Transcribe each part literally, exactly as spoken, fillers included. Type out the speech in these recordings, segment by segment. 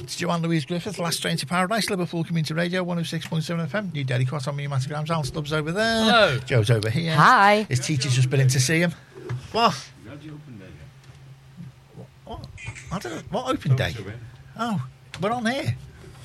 It's Joanne Louise Griffith, Last Train to Paradise, Liverpool Community Radio, one oh six point seven F M. New Daily Quat on me, Matograms. Al Stubbs over there. Hello. Joe's over here. Hi. His teacher's just been in to see him. What? What? I don't know. What open day? Oh, we're on here.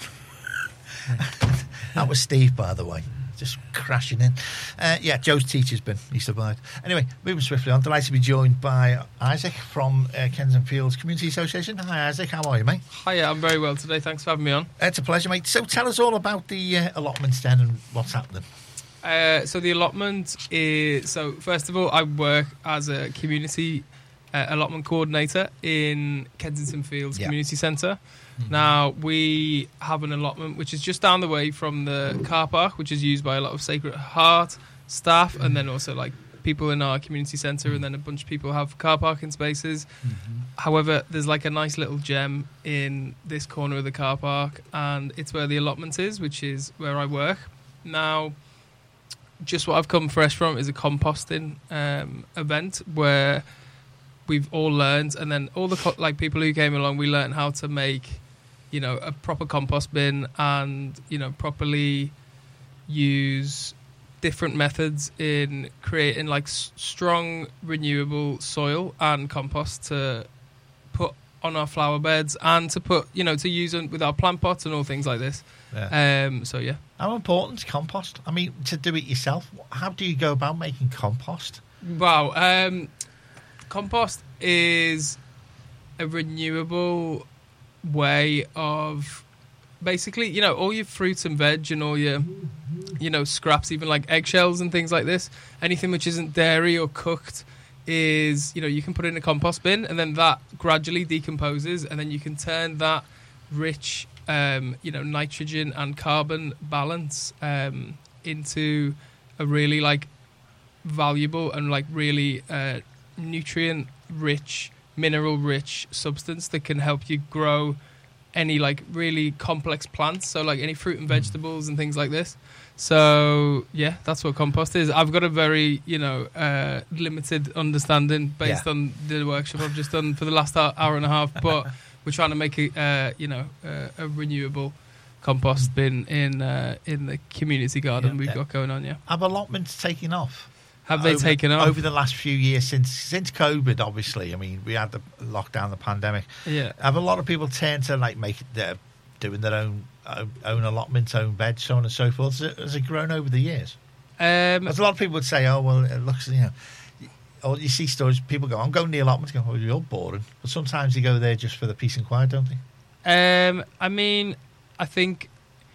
That was Steve, by the way. Just crashing in. Uh, yeah, Joe's teacher's been. He survived. Anyway, moving swiftly on. Delighted to be joined by Isaac from uh, Kensington Fields Community Association. Hi, Isaac. How are you, mate? Hiya, I'm very well today. Thanks for having me on. Uh, it's a pleasure, mate. So tell us all about the uh, allotments then and what's happening. Uh, so the allotment is... So first of all, I work as a community uh, allotment coordinator in Kensington Fields Yeah. Community Centre. Now, we have an allotment which is just down the way from the car park, which is used by a lot of Sacred Heart staff, and then also like people in our community centre, and then a bunch of people have car parking spaces. Mm-hmm. However, there's like a nice little gem in this corner of the car park, and it's where the allotment is, which is where I work. Now, just what I've come fresh from is a composting um, event where we've all learned, and then all the co- like people who came along, we learned how to make, you know, a proper compost bin, and, you know, properly use different methods in creating like s- strong renewable soil and compost to put on our flower beds, and to put, you know, to use them with our plant pots and all things like this. Yeah. Um, so yeah. How important is compost? I mean, to do it yourself, how do you go about making compost? Wow. Um, compost is a renewable way of basically, you know, all your fruits and veg and all your, you know, scraps, even like eggshells and things like this, anything which isn't dairy or cooked is, you know, you can put it in a compost bin, and then that gradually decomposes, and then you can turn that rich, um, you know, nitrogen and carbon balance um, into a really like valuable and like really uh, nutrient rich, mineral rich substance that can help you grow any like really complex plants, so like any fruit and vegetables and things like this. So yeah, that's what compost is. I've got a very, you know, uh, limited understanding based Yeah. on the workshop I've just done for the last hour and a half, but we're trying to make a, uh, you know, uh, a renewable compost bin in uh, in the community garden Yeah. we've Yeah. got going on. Yeah, Have allotments taken off? have they over, taken off over the last few years since since COVID? Obviously, I mean, we had the lockdown, the pandemic. Yeah. Have a lot of people turned to like make it, uh, doing their own own, own allotments, own beds, so on and so forth? Has it, has it grown over the years? Um, As a lot of people would say, oh well, it looks, you know. Or you see stories, people go, I'm going to the allotment, go, oh, you're boring. But sometimes they go there just for the peace and quiet, don't they? Um, I mean, I think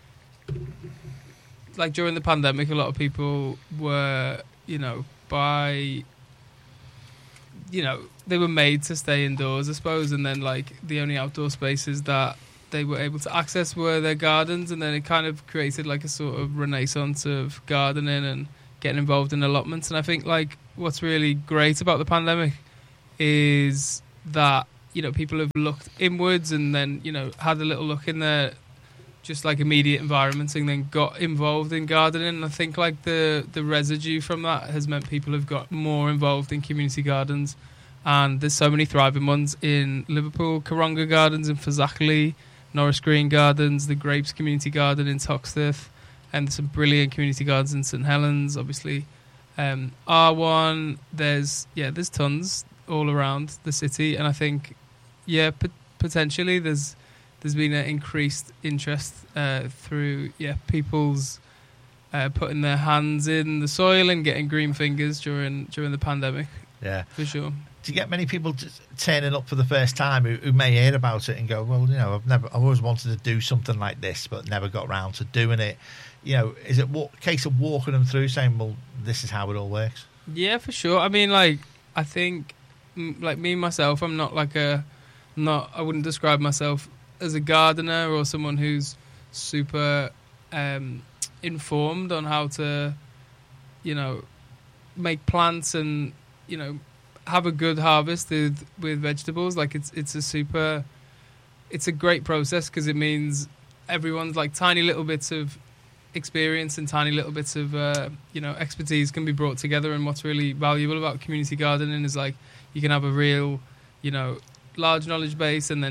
like during the pandemic, a lot of people were, you know, by, you know, they were made to stay indoors, I suppose, and then like the only outdoor spaces that they were able to access were their gardens, and then it kind of created like a sort of renaissance of gardening and getting involved in allotments. And I think like what's really great about the pandemic is that, you know, people have looked inwards and then, you know, had a little look in their just like immediate environments and then got involved in gardening. And I think like the the residue from that has meant people have got more involved in community gardens, and there's so many thriving ones in Liverpool, Karonga Gardens in Fazakerley, Norris Green Gardens, the Grapes Community Garden in Toxteth, and there's some brilliant community gardens in St Helens, obviously. Um, R one, there's yeah, there's tons all around the city, and I think yeah, p- potentially there's there's been an increased interest uh, through yeah people's uh, putting their hands in the soil and getting green fingers during during the pandemic. Yeah, for sure. Do you get many people t- turning up for the first time who, who may hear about it and go, well, you know, I've never, I've always wanted to do something like this, but never got around to doing it. You know, is it a case of walking them through, saying, well, this is how it all works? Yeah, for sure. I mean, like, I think, like me myself, I'm not like a, not. I wouldn't describe myself as a gardener or someone who's super um, informed on how to, you know, make plants and, you know, have a good harvest with, with vegetables. Like it's it's a super, it's a great process because it means everyone's like tiny little bits of experience and tiny little bits of uh, you know expertise can be brought together. And what's really valuable about community gardening is like you can have a real, you know, large knowledge base and then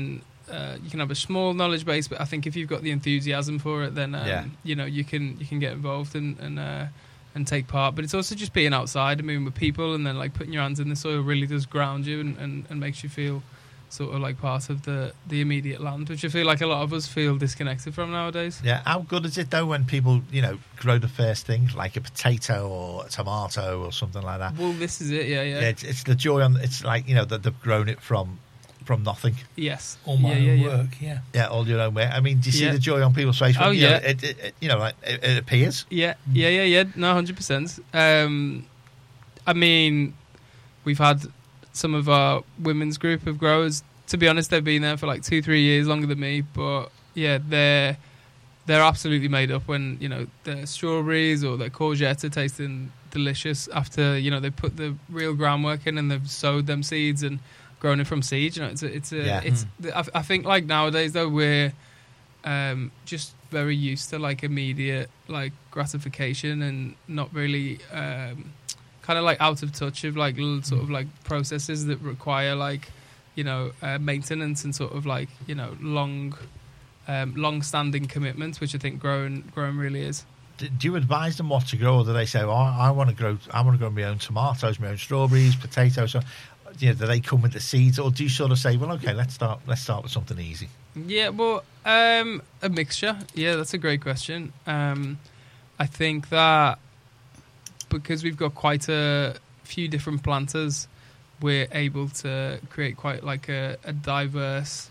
uh, you can have a small knowledge base, but I think if you've got the enthusiasm for it, then um, Yeah. you know you can you can get involved and and, uh, and take part. But it's also just being outside and moving with people, and then like putting your hands in the soil really does ground you and, and, and makes you feel sort of like part of the, the immediate land, which I feel like a lot of us feel disconnected from nowadays. Yeah, how good is it though when people, you know, grow the first thing like a potato or a tomato or something like that? Well, this is it, yeah, yeah. Yeah, it's, it's the joy on. It's like, you know, that they've grown it from from nothing. Yes, All my yeah, yeah, own yeah. work, yeah. Yeah, all your own way. I mean, do you see Yeah. the joy on people's face? When, Oh, you know, yeah. it, it, it, you know, like it, it appears. Yeah, yeah, yeah, yeah. No, one hundred percent. Um, I mean, we've had some of our women's group of growers. To be honest, they've been there for like two, three years longer than me. But yeah, they're they're absolutely made up when, you know, their strawberries or their courgettes are tasting delicious after, you know, they put the real groundwork in and they've sowed them seeds and grown it from seed. You know, it's a, it's a, Yeah. it's. I, I think like nowadays though we're um, just very used to like immediate like gratification and not really um, kind of like out of touch of like little sort of like processes that require like, you know, uh, maintenance and sort of like, you know, long, um, long-standing commitments, which I think growing growing really is. Do, do you advise them what to grow, or do they say, "Oh, I want to grow, I want to grow my own tomatoes, my own strawberries, potatoes"? So, you know, do they come with the seeds, or do you sort of say, "Well, okay, let's start, let's start with something easy"? Yeah, well, um, a mixture. Yeah, that's a great question. Um, I think that because we've got quite a few different planters, we're able to create quite like a, a diverse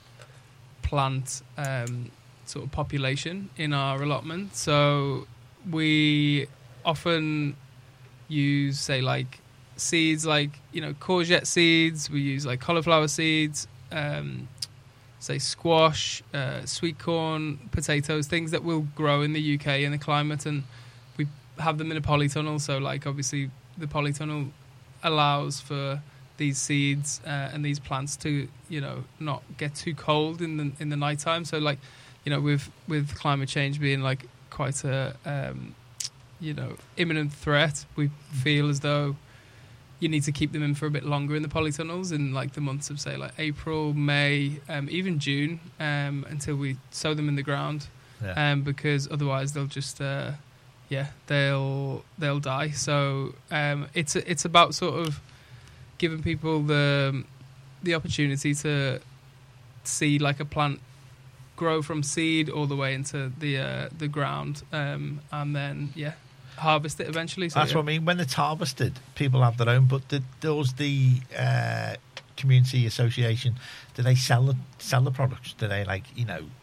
plant um, sort of population in our allotment. So we often use, say, like seeds, like, you know, courgette seeds. We use like cauliflower seeds, um, say squash, uh, sweet corn, potatoes, things that will grow in the U K in the climate, and we have them in a polytunnel. So like obviously the polytunnel allows for these seeds uh, and these plants to, you know, not get too cold in the in the nighttime. So like, you know, with with climate change being like quite a um, you know, imminent threat, we feel as though you need to keep them in for a bit longer in the polytunnels in like the months of say like April, May, um, even June, um, until we sow them in the ground, Yeah. um, because otherwise they'll just uh, yeah they'll they'll die. So um, it's it's about sort of giving people the the opportunity to see like a plant grow from seed all the way into the uh, the ground, um, and then yeah, harvest it eventually. So, That's yeah. what I mean. When it's harvested, people have their own. But the, does the uh, community association, do they sell the sell the products? Do they like, you know,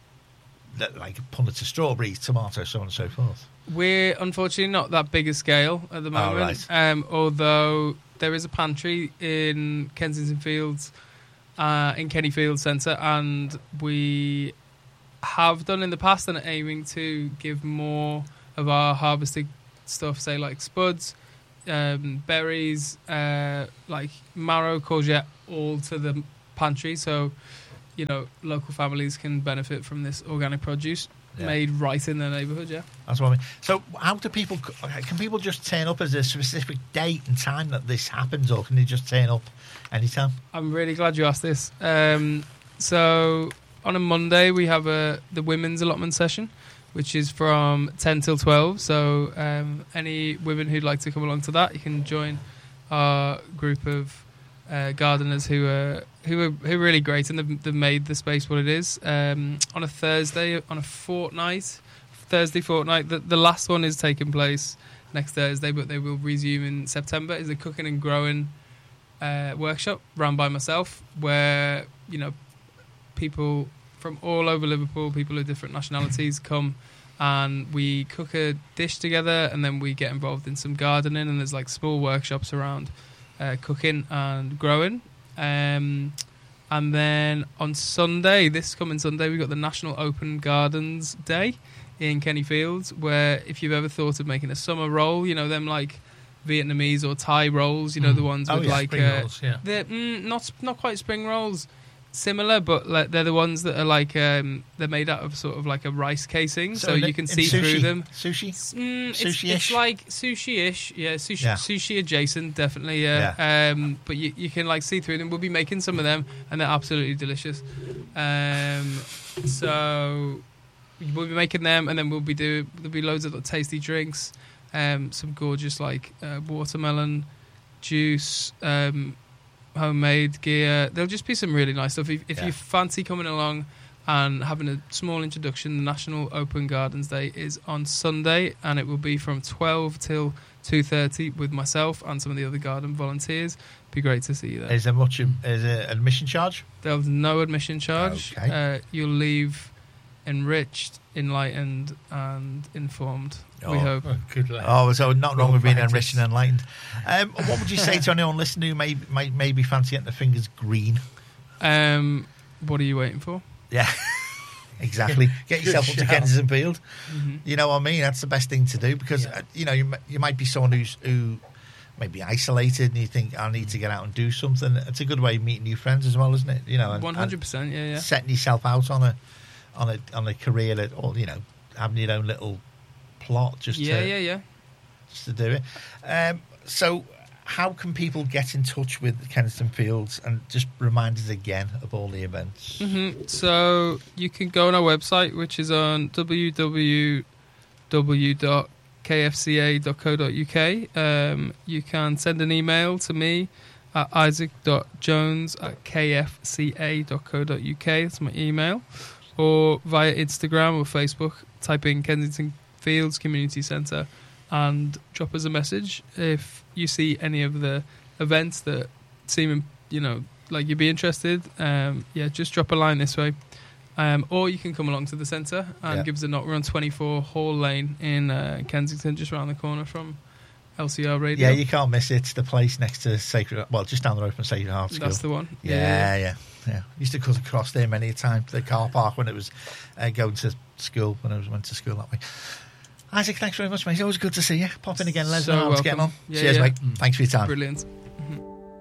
like punnets of strawberries, tomatoes, so on and so forth? We're unfortunately not that big a scale at the moment. right. Um, although there is a pantry in Kensington Fields, uh, in Kenny Fields Centre, and we have done in the past and are aiming to give more of our harvested stuff, say like spuds, um, berries, uh, like marrow, courgette, all to the pantry. So, you know, local families can benefit from this organic produce. Yeah. Made right in their neighbourhood, yeah. That's what I mean. So, how do people? Can people just turn up as a specific date and time that this happens, or can they just turn up anytime? I'm really glad you asked this. Um, so on a Monday we have a the women's allotment session, which is from ten till twelve. So um, any women who'd like to come along to that, you can join our group of uh, gardeners who are who are who are really great, and they've, they've made the space what it is. Um, on a Thursday, on a fortnight, Thursday fortnight, the, the last one is taking place next Thursday, but they will resume in September. Is a cooking and growing uh, workshop run by myself, where, you know, people from all over Liverpool, people of different nationalities come, and we cook a dish together, and then we get involved in some gardening, and there's like small workshops around uh, cooking and growing. Um, and then on Sunday, this coming Sunday, we've got the National Open Gardens Day in Kenny Fields, where if you've ever thought of making a summer roll, you know, them like Vietnamese or Thai rolls, you know, Mm. the ones Oh, with yeah, like spring uh, rolls, yeah. they're mm, not not quite spring rolls. similar, but like, they're the ones that are like um, they're made out of sort of like a rice casing, so, so you can see sushi, through them. Sushi, mm, it's, sushi-ish. It's like sushi-ish, yeah, sushi, Yeah. sushi adjacent, definitely. Yeah, Yeah. Um, but you, you can like see through them. We'll be making some of them, and they're absolutely delicious. Um, so we'll be making them, and then we'll be do there'll be loads of like, tasty drinks, um, some gorgeous like uh, watermelon juice. Um, homemade gear. There'll just be some really nice stuff. If, if Yeah. you fancy coming along and having a small introduction, the National Open Gardens Day is on Sunday, and it will be from twelve till two thirty with myself and some of the other garden volunteers. Be great to see you there. Is there much? Is there admission charge? There's no admission charge. Okay. Uh, you'll leave enriched, enlightened, and informed. Oh. We hope. Oh, good luck. Oh, so not wrong Well with being practiced. enriched and enlightened. Um, what would you say to anyone listening who may, may maybe fancy getting their fingers green? Um, what are you waiting for? Yeah, exactly. Get yourself Good up to shout. Kensington Field. Mm-hmm. You know what I mean? That's the best thing to do because Yeah. uh, you know you, m- you might be someone who's who may be isolated and you think I need to get out and do something. It's a good way of meeting new friends as well, isn't it? You know, and- One hundred percent. Yeah, and yeah. setting yourself out on a on a on a career that, or you know, having your own little plot just Yeah, to yeah, yeah. just to do it. Um, so, how can people get in touch with Kensington Fields and just remind us again of all the events? hmm So you can go on our website, which is on w w w dot k f c a dot co dot u k. Um, you can send an email to me at isaac dot jones at k f c a dot co dot u k. That's my email. Or via Instagram or Facebook, type in Kensington Fields Community Centre and drop us a message if you see any of the events that seem, you know, like you'd be interested. Um, yeah, just drop a line this way. Um, or you can come along to the centre and Yeah. give us a knock. We're on twenty-four Hall Lane in uh, Kensington, just around the corner from L C R Radio. Yeah, you can't miss it. It's the place next to Sacred, well, just down the road from Sacred Heart School. That's the one. Yeah, yeah, yeah. Used to cut across there many a time to the car park when it was uh, going to school, when I was went to school that way. Isaac, thanks very much, mate. It's always good to see you. Pop in again, let us So know how it's getting on. welcome. Yeah, Cheers, yeah. mate. Thanks for your time. Brilliant.